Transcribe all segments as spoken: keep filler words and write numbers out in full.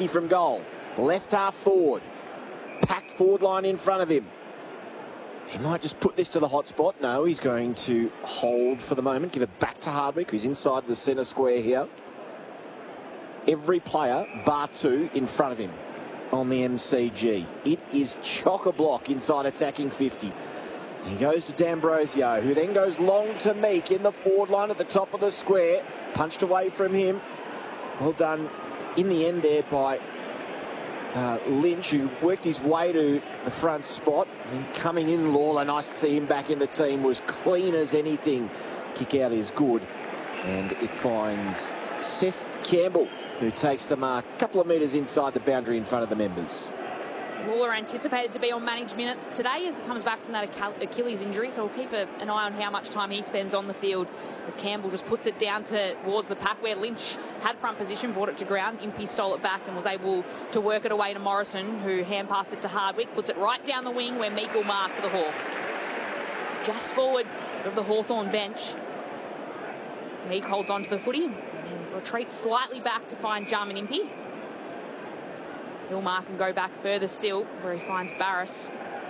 fifty from goal. Left half forward. Packed forward line in front of him. He might just put this to the hot spot. No, he's going to hold for the moment. Give it back to Hardwick, who's inside the centre square here. Every player, bar two, in front of him on the M C G. It is chock-a-block inside attacking fifty. He goes to D'Ambrosio, who then goes long to Meek in the forward line at the top of the square. Punched away from him. Well done in the end there by uh, Lynch, who worked his way to the front spot. And coming in, Lawler, nice to see him back in the team, was clean as anything. Kick out is good. And it finds Seth Campbell, who takes the mark a couple of metres inside the boundary in front of the members. Lawler anticipated to be on managed minutes today as he comes back from that Achilles injury, so we'll keep a, an eye on how much time he spends on the field as Campbell just puts it down to, towards the pack where Lynch had front position, brought it to ground. Impey stole it back and was able to work it away to Morrison, who hand passed it to Hardwick, puts it right down the wing where Meek will mark for the Hawks. Just forward of the Hawthorn bench. Meek holds on to the footy and retreats slightly back to find Jarman Impey. He'll mark and go back further still, where he finds Barris.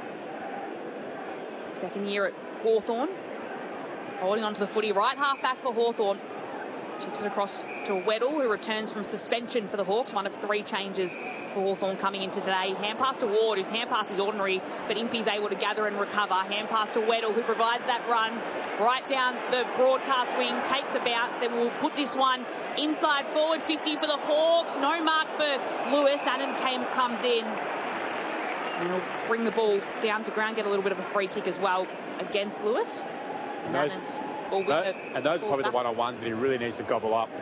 Second year at Hawthorn. Holding on to the footy, right half back for Hawthorn. Chips it across to Weddle, who returns from suspension for the Hawks. One of three changes for Hawthorn coming into today. Hand pass to Ward, whose hand pass is ordinary, but Impey's able to gather and recover. Hand pass to Weddle, who provides that run right down the broadcast wing, takes a bounce, then we'll put this one inside forward fifty for the Hawks. No mark for Lewis. Annan came, comes in. And he'll bring the ball down to ground, get a little bit of a free kick as well against Lewis. And those, and, that, and those are probably the one-on-ones that he really needs to gobble up.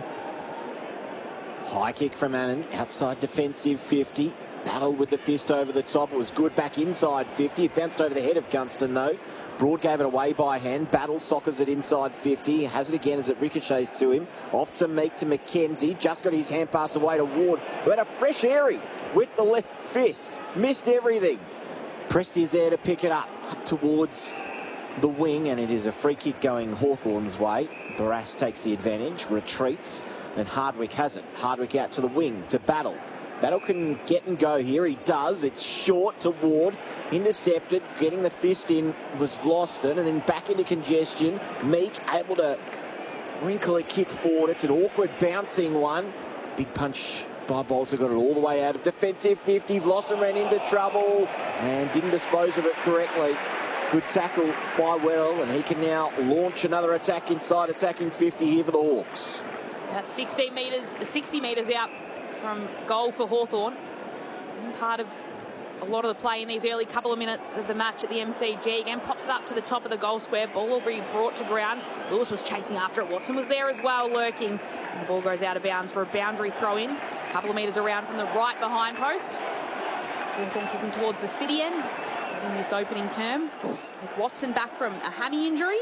High kick from Annan, outside defensive fifty. Battled with the fist over the top. It was good back inside fifty. It bounced over the head of Gunston though. Broad gave it away by hand. Battle soccers it inside fifty. He has it again as it ricochets to him. Off to Meek to McKenzie. Just got his hand pass away to Ward, who had a fresh airy with the left fist. Missed everything. Presti's there to pick it up. Up towards the wing, and it is a free kick going Hawthorn's way. Barras takes the advantage, retreats, and Hardwick has it. Hardwick out to the wing to Battle. Battle can get and go here. He does. It's short to Ward. Intercepted. Getting the fist in was Vlosten. And then back into congestion. Meek able to wrinkle a kick forward. It's an awkward bouncing one. Big punch by Bolter. Got it all the way out of defensive fifty. Vlosten ran into trouble and didn't dispose of it correctly. Good tackle by Well. And he can now launch another attack inside attacking fifty here for the Hawks. About sixteen metres, sixty metres out from goal for Hawthorn. And part of a lot of the play in these early couple of minutes of the match at the M C G. Again, pops it up to the top of the goal square. Ball will be brought to ground. Lewis was chasing after it. Watson was there as well, lurking. And the ball goes out of bounds for a boundary throw-in. A couple of metres around from the right behind post. Hawthorn kicking towards the city end in this opening term. With Watson back from a hammy injury.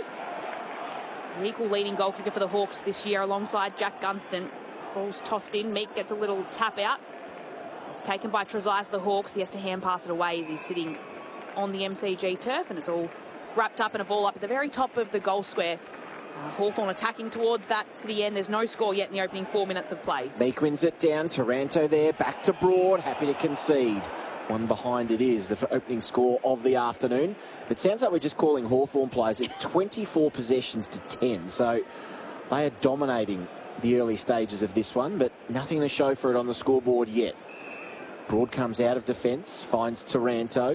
The equal leading goal kicker for the Hawks this year alongside Jack Gunston. Ball's tossed in. Meek gets a little tap out. It's taken by Trezise, the Hawks. He has to hand pass it away as he's sitting on the M C G turf, and it's all wrapped up in a ball up at the very top of the goal square. Uh, Hawthorn attacking towards that city end. There's no score yet in the opening four minutes of play. Meek wins it down. Taranto there. Back to Broad. Happy to concede. One behind it is the opening score of the afternoon. It sounds like we're just calling Hawthorn players. It's twenty-four possessions to ten, so they are dominating the early stages of this one, but nothing to show for it on the scoreboard yet. Broad comes out of defence, finds Taranto,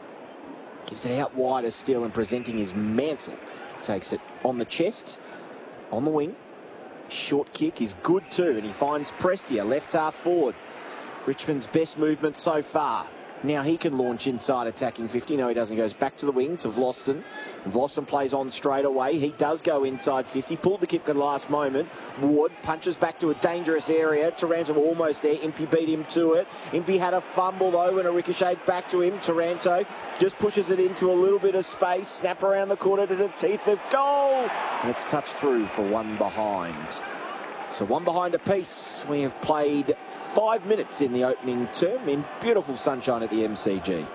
gives it out wider still and presenting his Mansell. Takes it on the chest, on the wing. Short kick is good too, and he finds Prestia, left half forward. Richmond's best movement so far. Now he can launch inside attacking fifty. No, he doesn't. He goes back to the wing to Vlosten. Vlosten plays on straight away. He does go inside fifty. Pulled the kick at the last moment. Ward punches back to a dangerous area. Taranto almost there. Impey beat him to it. Impey had a fumble though and a ricochet back to him. Taranto just pushes it into a little bit of space. Snap around the corner to the teeth of goal. And it's touched through for one behind. So one behind apiece. We have played five minutes in the opening term in beautiful sunshine at the M C G.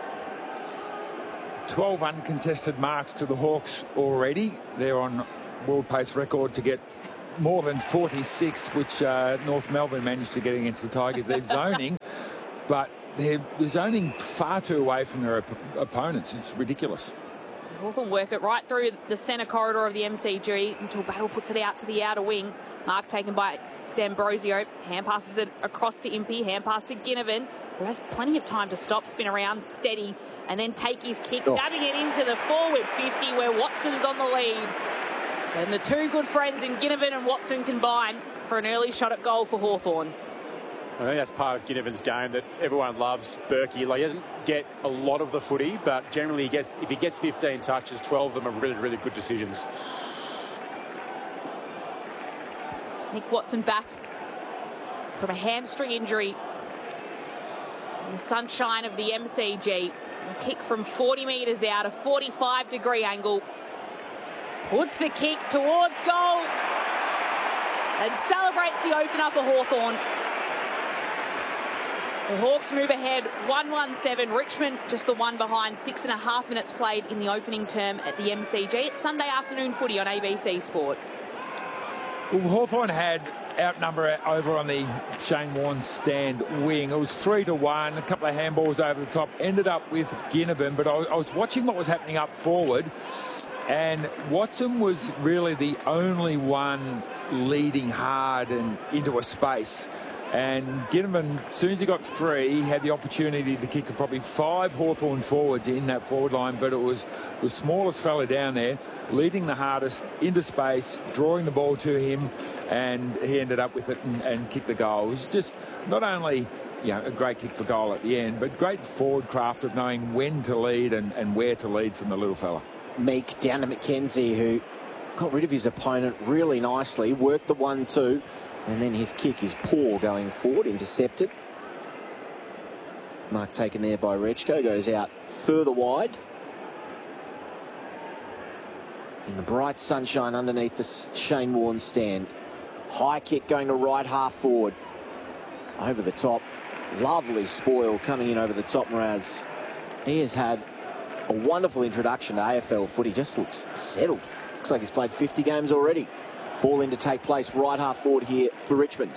twelve uncontested marks to the Hawks already. They're on world pace record to get more than forty-six, which uh, North Melbourne managed to get against the Tigers. They're zoning, but they're zoning far too away from their op opponents. It's ridiculous. So Hawthorn work it right through the centre corridor of the M C G until Battle puts it out to the outer wing. Mark taken by D'Ambrosio. Hand passes it across to Impey. Hand pass to Ginnivan, who has plenty of time to stop, spin around, steady, and then take his kick, oh. dabbing it into the forward fifty where Watson's on the lead. And the two good friends in Ginnivan and Watson combine for an early shot at goal for Hawthorn. I think that's part of Ginnivan's game that everyone loves. Berkey, like, he doesn't get a lot of the footy, but generally he gets, if he gets fifteen touches, twelve of them are really, really good decisions. Nick Watson back from a hamstring injury in the sunshine of the M C G. A kick from forty metres out, a forty-five degree angle. Puts the kick towards goal and celebrates the opener for Hawthorn. The Hawks move ahead one one seven. Richmond just the one behind. Six and a half minutes played in the opening term at the M C G. It's Sunday afternoon footy on A B C Sport. Well, Hawthorn had outnumber over on the Shane Warne stand wing. It was three to one, a couple of handballs over the top. Ended up with Ginnivan, but I, I was watching what was happening up forward, and Watson was really the only one leading hard and into a space. And Ginnivan, as soon as he got free, he had the opportunity to kick probably five Hawthorn forwards in that forward line, but it was the smallest fella down there, leading the hardest into space, drawing the ball to him, and he ended up with it and, and kicked the goal. It was just not only, you know, a great kick for goal at the end, but great forward craft of knowing when to lead and, and where to lead from the little fella. Meek down to McKenzie, who got rid of his opponent really nicely, worked the one two, and then his kick is poor going forward, intercepted. Mark taken there by Rechko, goes out further wide. In the bright sunshine underneath the Shane Warne stand. High kick going to right half forward. Over the top. Lovely spoil coming in over the top, Mraz. He has had a wonderful introduction to A F L footy. Just looks settled. Looks like he's played fifty games already. Ball in to take place right half forward here for Richmond.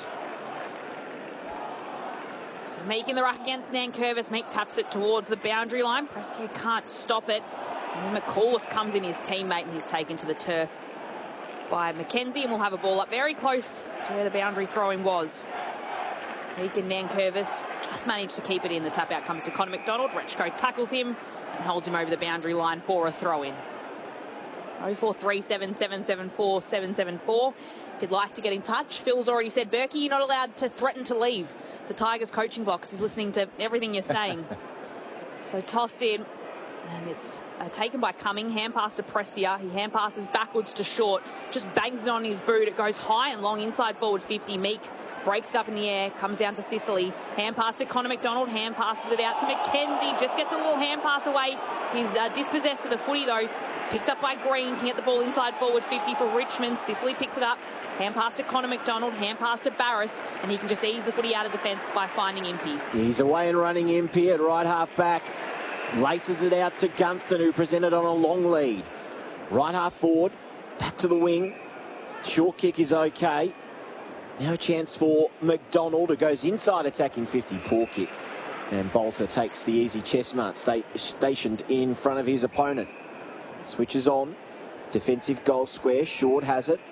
So Meek in the ruck against Nankervis. Meek taps it towards the boundary line. Prestia can't stop it. And then McAuliffe comes in, his teammate, and he's taken to the turf by McKenzie, and we'll have a ball up very close to where the boundary throwing was. Meek and Nankervis just managed to keep it in. The tap out comes to Connor McDonald. Rechko tackles him and holds him over the boundary line for a throw-in. oh four three seven, seven seven four, seven seven four. If you'd like to get in touch, Phil's already said, Berkey, you're not allowed to threaten to leave the Tigers coaching box. He's listening to everything you're saying. So tossed in, and it's uh, taken by Cumming. Hand pass to Prestia. He hand passes backwards to Short. Just bangs it on his boot. It goes high and long inside forward fifty. Meek breaks it up in the air, comes down to Sicily. Hand pass to Connor McDonald. Hand passes it out to McKenzie. Just gets a little hand pass away. He's uh, dispossessed of the footy though. Picked up by Green. Can get the ball inside forward fifty for Richmond. Sicily picks it up. Hand pass to Connor McDonald. Hand pass to Barris. And he can just ease the footy out of defence by finding Impey. He's away and running Impey at right half back. Laces it out to Gunston, who presented on a long lead. Right half forward. Back to the wing. Short kick is okay. Now a chance for McDonald, who goes inside attacking fifty. Poor kick. And Bolter takes the easy chestnut sta stationed in front of his opponent. Switches on. Defensive goal square. Short has it.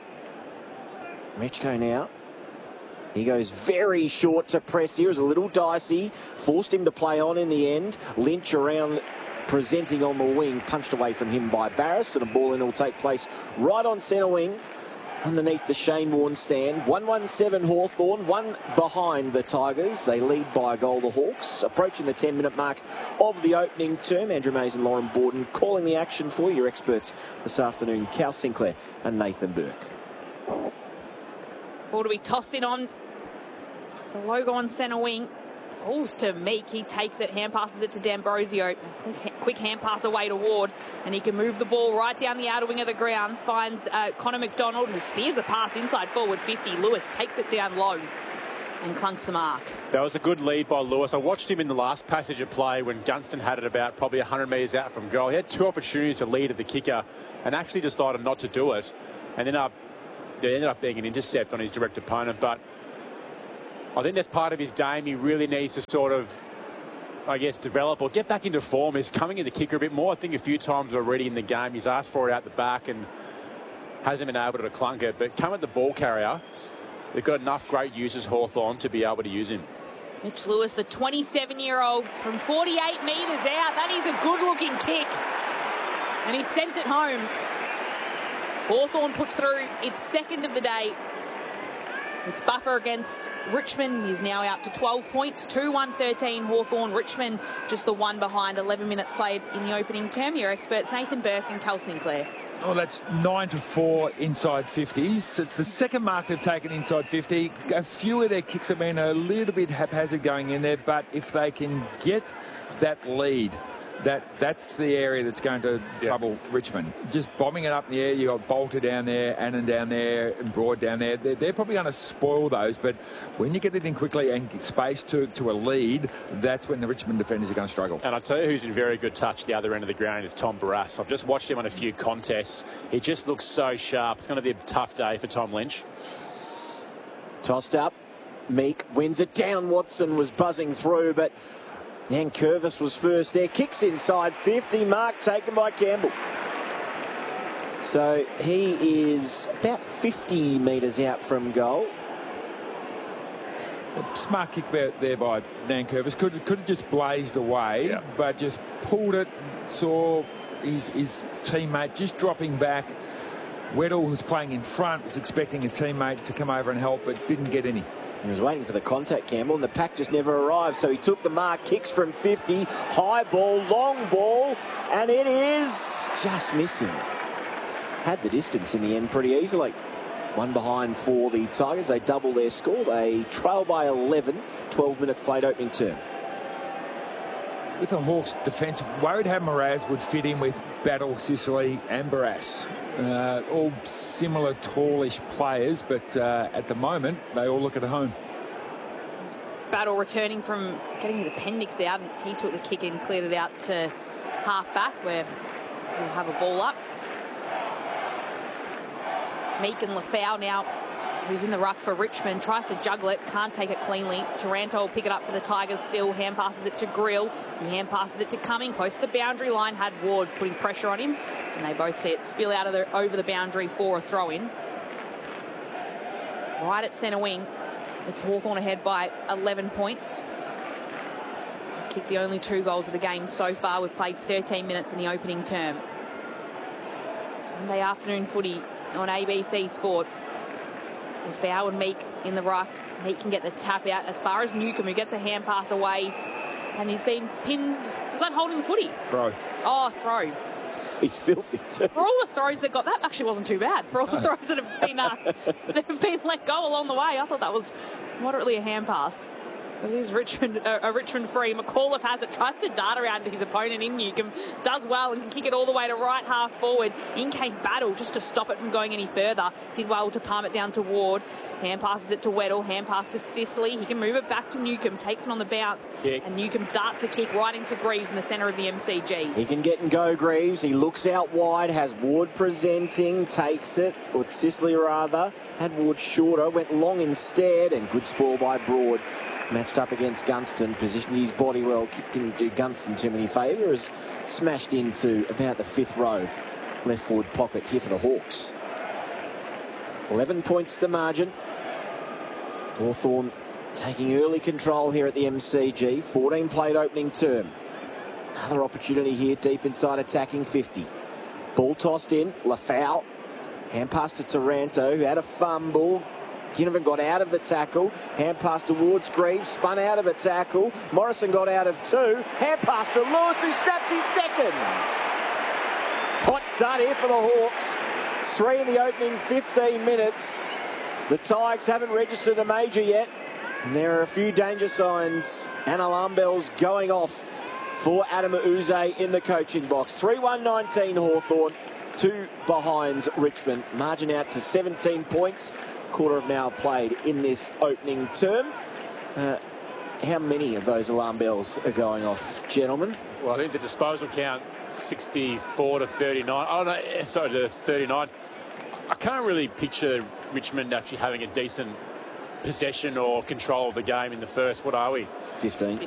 Rechko now. He goes very short to Prestia. It was a little dicey. Forced him to play on in the end. Lynch around, presenting on the wing. Punched away from him by Barris. And a ball in will take place right on centre wing. Underneath the Shane Warne stand. one one seven Hawthorn. One behind the Tigers. They lead by a goal, the Hawks. Approaching the ten minute mark of the opening term. Andrew Mays and Lauren Borden calling the action for your experts this afternoon. Cal Sinclair and Nathan Burke. Ball to be tossed in on the logo on centre wing. Falls to Meek. He takes it, hand passes it to D'Ambrosio. Quick, quick hand pass away to Ward, and he can move the ball right down the outer wing of the ground. Finds uh, Connor McDonald, who spears a pass inside forward fifty. Lewis takes it down low and clunks the mark. That was a good lead by Lewis. I watched him in the last passage of play when Gunston had it about probably one hundred metres out from goal. He had two opportunities to lead at the kicker and actually decided not to do it. And then up there ended up being an intercept on his direct opponent. But I think that's part of his game. He really needs to sort of, I guess, develop or get back into form. He's coming in the kicker a bit more. I think a few times already in the game he's asked for it out the back and hasn't been able to clunk it. But come at the ball carrier, they've got enough great users, Hawthorn, to be able to use him. Mitch Lewis, the twenty-seven-year-old, from forty-eight metres out. That is a good-looking kick. And he sent it home. Hawthorn puts through its second of the day. It's buffer against Richmond. He's now out to twelve points. two one thirteen Hawthorn. Richmond just the one behind. eleven minutes played in the opening term. Your experts Nathan Burke and Cal Sinclair. Well, that's nine to four inside fifties. It's the second mark they've taken inside fifty. A few of their kicks have been a little bit haphazard going in there, but if they can get that lead, that that's the area that's going to yeah. trouble Richmond. Just bombing it up in the air. You've got Bolter down there, Annan down there, and Broad down there. They're, they're probably going to spoil those, but when you get it in quickly and get space to, to a lead, that's when the Richmond defenders are going to struggle. And I'll tell you who's in very good touch at the other end of the ground is Tom Barrass. I've just watched him on a few contests. He just looks so sharp. It's going to be a tough day for Tom Lynch. Tossed up. Meek wins it down. Watson was buzzing through, but Nankervis was first there. Kicks inside fifty. Mark taken by Campbell. So he is about fifty metres out from goal. A smart kick there by Nankervis. Could, could have just blazed away, yeah. but just pulled it. Saw his, his teammate just dropping back. Weddle, who was playing in front, was expecting a teammate to come over and help, but didn't get any. He was waiting for the contact, Campbell, and the pack just never arrived. So he took the mark, kicks from fifty, high ball, long ball, and it is just missing. Had the distance in the end pretty easily. One behind for the Tigers. They double their score. They trail by eleven. twelve minutes played opening term. With the Hawks' defence, worried how Mraz would fit in with Battle, Sicily and Barrass. Uh, all similar tallish players, but uh, at the moment, they all look at home. Battle returning from getting his appendix out, and he took the kick and cleared it out to half-back, where we'll have a ball up. Meek and Lafau now, who's in the ruck for Richmond, tries to juggle it, can't take it cleanly. Taranto will pick it up for the Tigers still, hand passes it to Grill, and hand passes it to Cumming, close to the boundary line, had Ward putting pressure on him, and they both see it spill out of the, over the boundary for a throw-in. Right at centre wing, it's Hawthorn ahead by eleven points. We've kicked the only two goals of the game so far. We've played thirteen minutes in the opening term. Sunday afternoon footy on A B C Sport. So Fowl and Meek in the ruck. Meek can get the tap out as far as Newcombe, who gets a hand pass away, and he's been pinned. Is that holding the footy? Throw. Oh, throw. He's filthy too. For all the throws that got, that actually wasn't too bad. For all the throws that have been uh, that have been let go along the way, I thought that was moderately a hand pass. It is Richmond, uh, a Richmond free. McAuliffe has it, tries to dart around his opponent in Newcombe, does well and can kick it all the way to right half forward. In came Battle just to stop it from going any further. Did well to palm it down to Ward. Hand passes it to Weddle, hand pass to Sicily. He can move it back to Newcombe, takes it on the bounce, Kick. and Newcombe darts the kick right into Greaves in the centre of the M C G. He can get and go, Greaves. He looks out wide, has Ward presenting, takes it, or it's Sicily rather. Had Ward shorter, went long instead, and good spoil by Broad. Matched up against Gunston, positioned his body well, didn't do Gunston too many favours, smashed into about the fifth row left forward pocket here for the Hawks. eleven points the margin. Hawthorn taking early control here at the M C G. fourteen played opening term. Another opportunity here deep inside attacking fifty. Ball tossed in, Lafau. Hand pass to Taranto, who had a fumble. Ginnivan got out of the tackle. Hand pass towards Greaves, spun out of a tackle. Morrison got out of two. Hand pass to Lewis, who snapped his second. Hot start here for the Hawks. Three in the opening fifteen minutes. The Tigers haven't registered a major yet. And there are a few danger signs and alarm bells going off for Adam Uze in the coaching box. three one nineteen Hawthorn, two behind Richmond. Margin out to seventeen points. Quarter of an hour played in this opening term. Uh, how many of those alarm bells are going off, gentlemen? Well, I think the disposal count sixty-four to thirty-nine. Oh no, sorry, to thirty-nine. I can't really picture Richmond actually having a decent possession or control of the game in the first. What are we? fifteen.